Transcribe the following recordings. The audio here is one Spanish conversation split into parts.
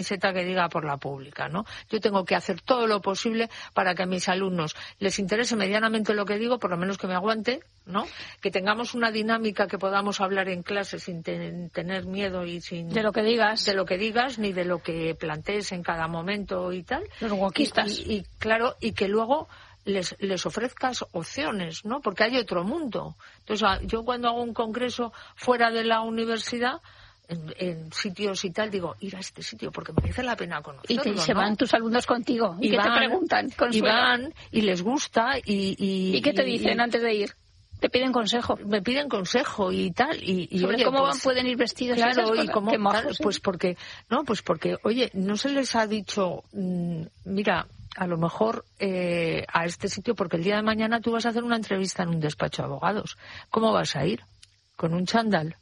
camiseta que diga por la pública, ¿no? Yo tengo que hacer todo lo posible para que a mis alumnos les interese medianamente lo que digo, por lo menos que me aguante, ¿no? Que tengamos una dinámica que podamos hablar en clase sin tener miedo y sin... De lo que digas, ni de lo que plantees en cada momento y tal. Los wokistas. Y claro, y que luego les ofrezcas opciones, ¿no? Porque hay otro mundo. Entonces, yo cuando hago un congreso fuera de la universidad, en sitios y tal, digo, ir a este sitio porque merece la pena conocerlo. Y se van tus alumnos contigo. ¿Y qué te preguntan? Y van, y les gusta. ¿Y qué te dicen antes de ir? Te piden consejo. Me piden consejo y tal. Y sobre oye, cómo pues, pueden ir vestidos. Claro, y cómo, majos, pues porque, oye, no se les ha dicho, mira, a lo mejor a este sitio, porque el día de mañana tú vas a hacer una entrevista en un despacho de abogados. ¿Cómo vas a ir? ¿Con un chándal?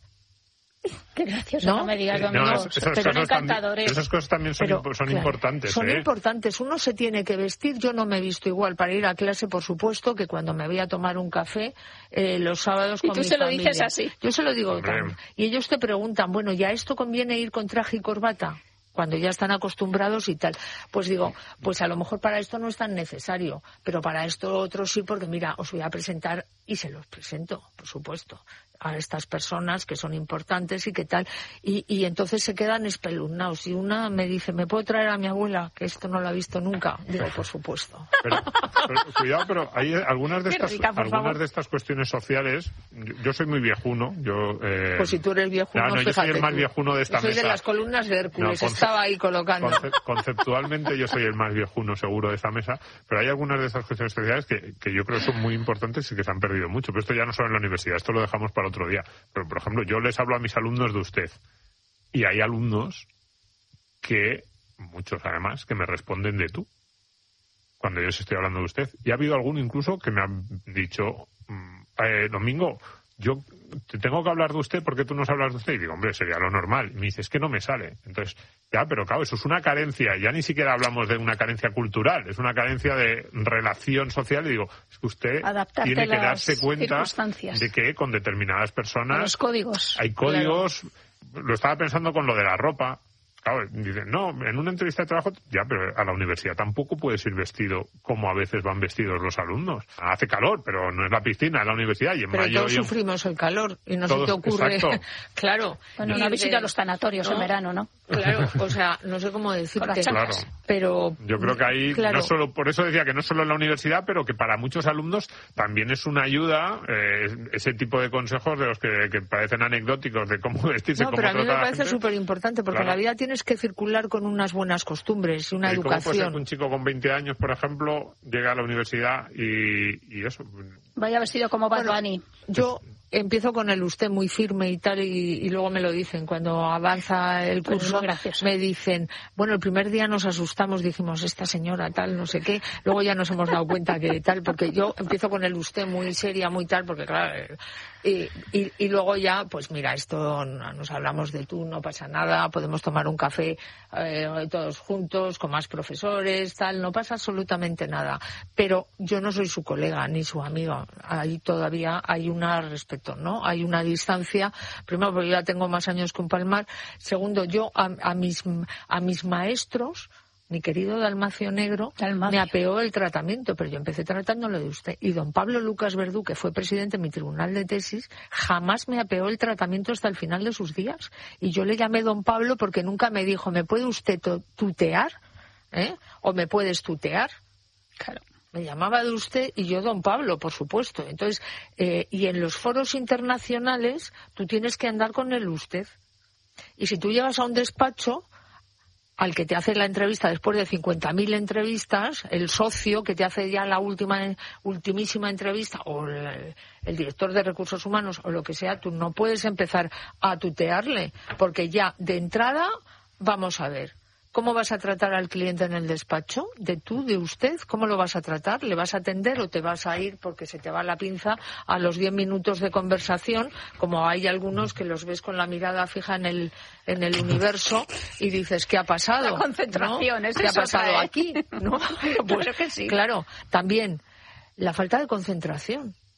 Qué gracioso, no me digas, Domingo. Pero encantadores. Esas cosas también son importantes. Son importantes. Uno se tiene que vestir. Yo no me he visto igual para ir a clase, por supuesto, que cuando me voy a tomar un café los sábados con mi familia. ¿Y tú se lo dices así? Yo se lo digo también. Y ellos te preguntan, bueno, ¿ya esto conviene ir con traje y corbata? Cuando ya están acostumbrados y tal. Pues digo, pues a lo mejor para esto no es tan necesario, pero para esto otro sí, porque mira, os voy a presentar, y se los presento, por supuesto, a estas personas que son importantes y qué tal, y entonces se quedan espelundados. Y una me dice, ¿me puedo traer a mi abuela? Que esto no lo ha visto nunca. Digo, por supuesto. Pero cuidado, pero hay algunas de estas cuestiones sociales. Yo soy muy viejuno. Pues si tú eres viejuno, yo soy el más viejuno de esta mesa. Soy de las columnas de Hércules, estaba ahí colocando. Conceptualmente yo soy el más viejuno seguro de esta mesa, pero hay algunas de estas cuestiones sociales que yo creo que son muy importantes y que se han perdido mucho. Pero esto ya no solo en la universidad, esto lo dejamos para otro día. Pero, por ejemplo, yo les hablo a mis alumnos de usted. Y hay alumnos que, muchos además, que me responden de tú. Cuando yo les estoy hablando de usted. Y ha habido alguno incluso que me han dicho, Domingo, yo te tengo que hablar de usted, ¿por qué tú no hablas de usted? Y digo, hombre, sería lo normal. Y me dice, es que no me sale. Entonces, ya, pero claro, eso es una carencia. Ya ni siquiera hablamos de una carencia cultural, es una carencia de relación social. Y digo, es que usted tiene que darse cuenta de que con determinadas personas... Los códigos. Hay códigos. Claro. Lo estaba pensando con lo de la ropa. Claro, dicen, no, en una entrevista de trabajo, ya, pero a la universidad tampoco puedes ir vestido como a veces van vestidos los alumnos. Hace calor, pero no es la piscina, es la universidad. Y en pero mayo todos sufrimos el calor y no se te ocurre. Exacto. Claro. Bueno, una visita a los sanatorios en verano, ¿no? Claro, o sea, no sé cómo decirte. Claro. Pero yo creo que ahí, no solo, por eso decía que no solo en la universidad, pero que para muchos alumnos también es una ayuda ese tipo de consejos de los que parecen anecdóticos de cómo vestirse, cómo tratar a la gente. Pero a mí me parece súper importante porque en la vida tienes que circular con unas buenas costumbres y una educación. ¿Cómo puede ser que un chico con 20 años, por ejemplo, llega a la universidad y eso? Vaya vestido como Bad Bunny. Yo empiezo con el usted muy firme y tal, y luego me lo dicen. Cuando avanza el curso, me dicen, bueno, el primer día nos asustamos, dijimos, esta señora tal, no sé qué. Luego ya nos hemos dado cuenta que tal, porque yo empiezo con el usted muy seria, muy tal, porque claro... Y luego ya, pues mira, esto nos hablamos de tú, no pasa nada, podemos tomar un café todos juntos, con más profesores, tal, no pasa absolutamente nada. Pero yo no soy su colega ni su amigo. Ahí todavía hay una respeto, ¿no? Hay una distancia. Primero, porque yo ya tengo más años que un palmar. Segundo, yo a mis maestros, mi querido Dalmacio Negro, me apeó el tratamiento, pero yo empecé tratándolo de usted. Y don Pablo Lucas Verdú, que fue presidente de mi tribunal de tesis, jamás me apeó el tratamiento hasta el final de sus días. Y yo le llamé don Pablo porque nunca me dijo, ¿me puede usted tutear? ¿O me puedes tutear? Claro. Me llamaba de usted y yo don Pablo, por supuesto. Entonces, y en los foros internacionales tú tienes que andar con el usted. Y si tú llegas a un despacho al que te hace la entrevista después de 50.000 entrevistas, el socio que te hace ya la ultimísima entrevista, o el director de recursos humanos, o lo que sea, tú no puedes empezar a tutearle, porque ya de entrada, vamos a ver, ¿cómo vas a tratar al cliente en el despacho? ¿De tú, de usted? ¿Cómo lo vas a tratar? ¿Le vas a atender o te vas a ir porque se te va la pinza a los 10 minutos de conversación? Como hay algunos que los ves con la mirada fija en el universo y dices, ¿qué ha pasado? La concentración, ¿no? ¿Qué ha pasado aquí? ¿No? Pues, claro que sí. Claro, también la falta de concentración.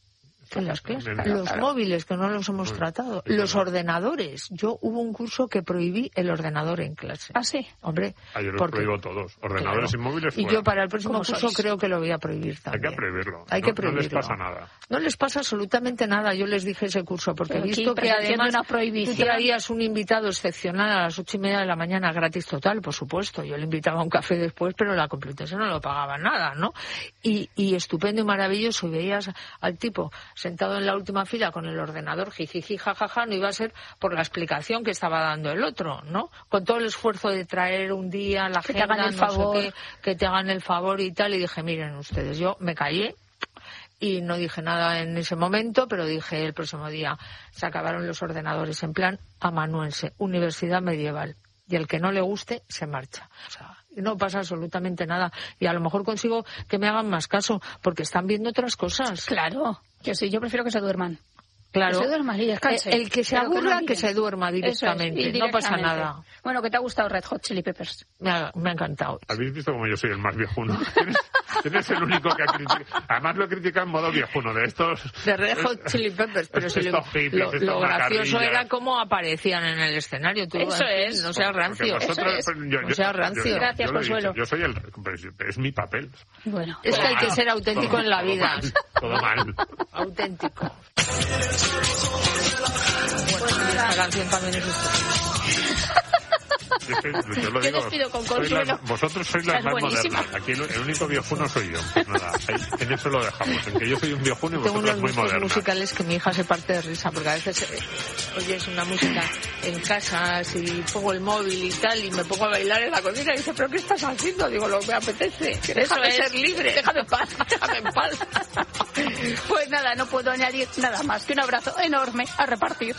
en las clases. Los móviles, que no los hemos tratado. Los ordenadores. Yo hubo un curso que prohibí el ordenador en clase. ¿Ah, sí? Hombre. Yo los prohíbo todos. Ordenadores y móviles fuera. Y yo para el próximo curso creo que lo voy a prohibir también. Hay que prohibirlo. No les pasa nada. No les pasa absolutamente nada. Yo les dije ese curso, porque he visto que además tú traías un invitado excepcional a las 8:30 de la mañana, gratis total, por supuesto. Yo le invitaba a un café después, pero la Complutense no lo pagaba nada, ¿no? Y estupendo y maravilloso. Y veías al tipo sentado en la última fila con el ordenador, jijiji, jajaja, no iba a ser por la explicación que estaba dando el otro, ¿no? Con todo el esfuerzo de traer un día la agenda, que te hagan el favor y tal, y dije, miren ustedes, yo me callé y no dije nada en ese momento, pero dije el próximo día, se acabaron los ordenadores en plan amanuense, universidad medieval, y el que no le guste se marcha. O sea, no pasa absolutamente nada, y a lo mejor consigo que me hagan más caso, porque están viendo otras cosas. Claro, yo prefiero que se duerman. Claro, que se duerma y descanse. El que se aburra, que se duerma directamente. No pasa nada. Bueno, ¿qué te ha gustado Red Hot Chili Peppers? Me ha encantado. ¿Habéis visto cómo yo soy el más viejuno? ¿Tienes el único que ha criticado? Además lo he criticado en modo viejuno, de estos... De Red Hot Chili Peppers, pero si lo gracioso era cómo aparecían en el escenario. Eso es. No seas rancio. No seas rancio. Gracias, Consuelo. Yo soy es mi papel. Bueno. Es que hay que ser auténtico en la vida. Todo mal. Auténtico. Bueno, esta canción también es yo lo digo, despido con Consuelo. Vosotros sois las más modernas. Aquí el único viejuno soy yo. Pues nada, en eso lo dejamos. En que yo soy un viejuno y vosotros muy modernas. Tengo unos musicales que mi hija se parte de risa, porque a veces oyes una música en casa, si pongo el móvil y tal, y me pongo a bailar en la cocina y dice, ¿pero qué estás haciendo? Digo, lo que me apetece. Déjame ser libre. Déjame en paz. Déjame en paz. Pues nada, no puedo añadir nada más que un abrazo enorme a repartir.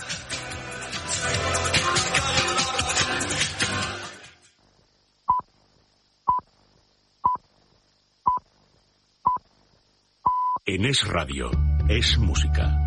En Es Radio, es música.